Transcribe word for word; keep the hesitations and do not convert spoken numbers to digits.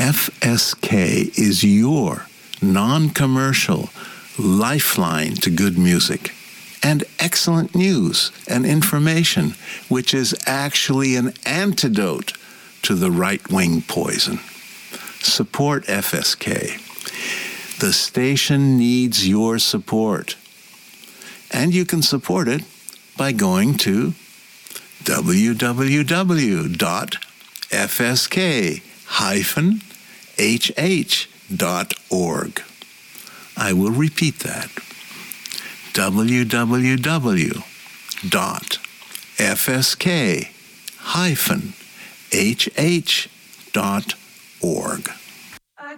F S K is your non-commercial lifeline to good music and excellent news and information, which is actually an antidote to the right-wing poison. Support F S K. The station needs your support. And you can support it by going to w w w dot f s k dash h h dot org. I will repeat that. w w w dot f s k dash h h dot org.